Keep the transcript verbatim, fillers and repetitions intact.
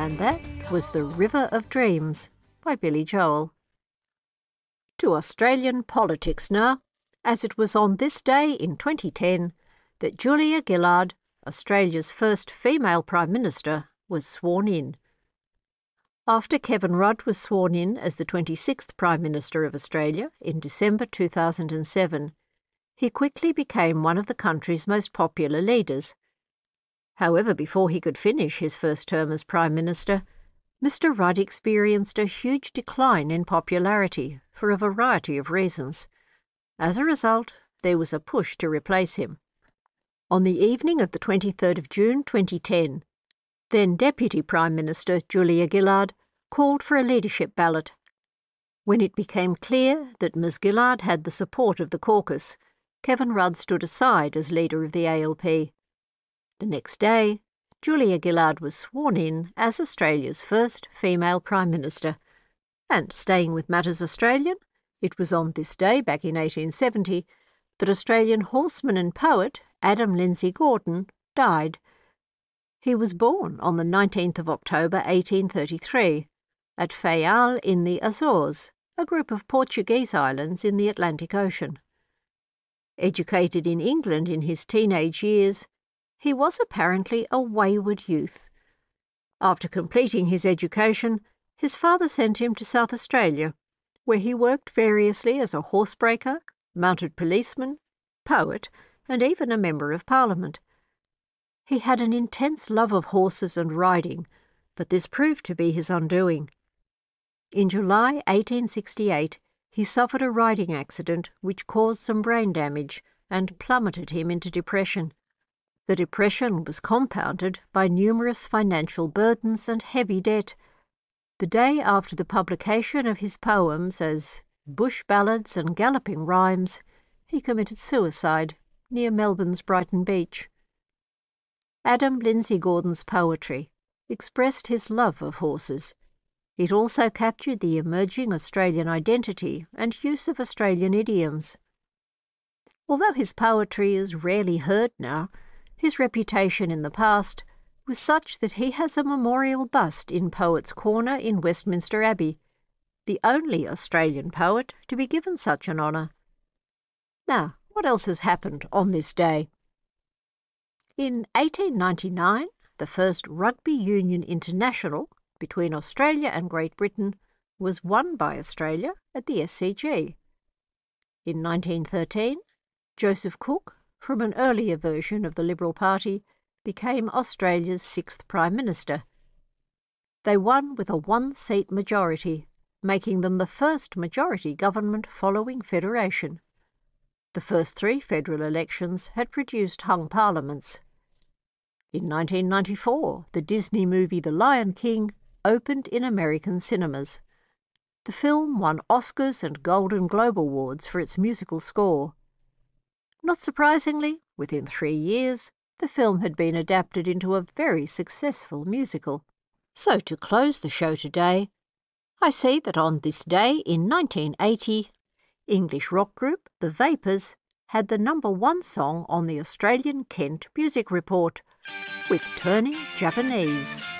And that was The River of Dreams by Billy Joel. To Australian politics now, as it was on this day in twenty ten that Julia Gillard, Australia's first female Prime Minister, was sworn in. After Kevin Rudd was sworn in as the twenty-sixth Prime Minister of Australia in December two thousand seven, he quickly became one of the country's most popular leaders. However, before he could finish his first term as Prime Minister, Mister Rudd experienced a huge decline in popularity for a variety of reasons. As a result, there was a push to replace him. On the evening of the twenty-third of June twenty ten, then Deputy Prime Minister Julia Gillard called for a leadership ballot. When it became clear that Miz Gillard had the support of the caucus, Kevin Rudd stood aside as leader of the A L P. The next day, Julia Gillard was sworn in as Australia's first female Prime Minister. And staying with matters Australian, it was on this day back in eighteen seventy that Australian horseman and poet Adam Lindsay Gordon died. He was born on the nineteenth of October eighteen thirty-three at Faial in the Azores, a group of Portuguese islands in the Atlantic Ocean. Educated in England in his teenage years, he was apparently a wayward youth. After completing his education, his father sent him to South Australia, where he worked variously as a horsebreaker, mounted policeman, poet, and even a member of Parliament. He had an intense love of horses and riding, but this proved to be his undoing. In July eighteen sixty-eight, he suffered a riding accident which caused some brain damage and plummeted him into depression. The depression was compounded by numerous financial burdens and heavy debt. The day after the publication of his poems as Bush Ballads and Galloping Rhymes, he committed suicide near Melbourne's Brighton Beach. Adam Lindsay Gordon's poetry expressed his love of horses. It also captured the emerging Australian identity and use of Australian idioms. Although his poetry is rarely heard now, his reputation in the past was such that he has a memorial bust in Poets' Corner in Westminster Abbey, the only Australian poet to be given such an honour. Now, what else has happened on this day? In eighteen ninety-nine, the first Rugby Union International between Australia and Great Britain was won by Australia at the S C G. In nineteen thirteen, Joseph Cook, from an earlier version of the Liberal Party, became Australia's sixth Prime Minister. They won with a one-seat majority, making them the first majority government following federation. The first three federal elections had produced hung parliaments. In nineteen ninety-four, the Disney movie The Lion King opened in American cinemas. The film won Oscars and Golden Globe Awards for its musical score. Not surprisingly, within three years, the film had been adapted into a very successful musical. So to close the show today, I see that on this day in nineteen eighty, English rock group The Vapors had the number one song on the Australian Kent Music Report with Turning Japanese.